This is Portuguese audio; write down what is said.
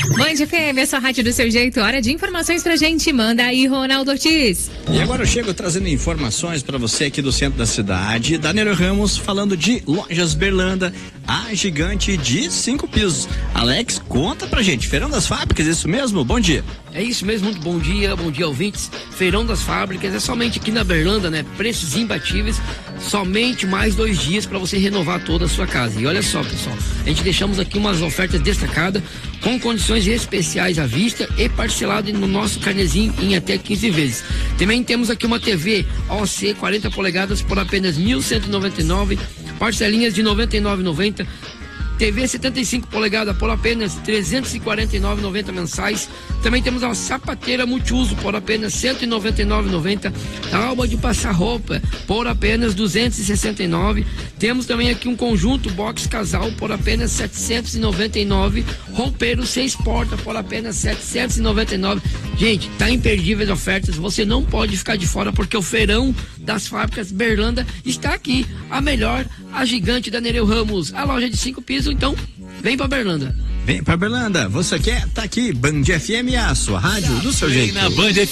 Band FM, a sua rádio do seu jeito. Hora de informações pra gente. Manda aí, Ronaldo Ortiz. E agora eu chego trazendo informações pra você aqui do centro da cidade. Daniel Ramos falando de Lojas Berlanda, a gigante de 5 pisos. Alex, conta pra gente. Feirão das Fábricas, isso mesmo? Bom dia. É isso mesmo, muito bom dia ouvintes. Feirão das Fábricas é somente aqui na Berlanda, né? Preços imbatíveis, somente mais 2 dias para você renovar toda a sua casa. E olha só, pessoal, a gente deixamos aqui umas ofertas destacadas com condições especiais à vista e parcelado no nosso carnezinho em até 15 vezes. Também temos aqui uma TV OC 40 polegadas por apenas 1.199, parcelinhas de R$ 99,90. TV 75 polegadas por apenas R$ 349,90 mensais. Também temos a sapateira multiuso por apenas R$ 199,90. Tábua de passar roupa por apenas R$ 269. Temos também aqui um conjunto box casal por apenas R$ 799. Roupeiro 6 portas por apenas R$ 799. Gente, tá imperdíveis ofertas. Você não pode ficar de fora porque o Feirão das Fábricas Berlanda está aqui. A melhor, a gigante da Nereu Ramos, a loja de 5 pisos. Então, vem pra Berlanda. Vem pra Berlanda. Você quer? Tá aqui. Band FM, a sua rádio do seu jeito. Na Band FM.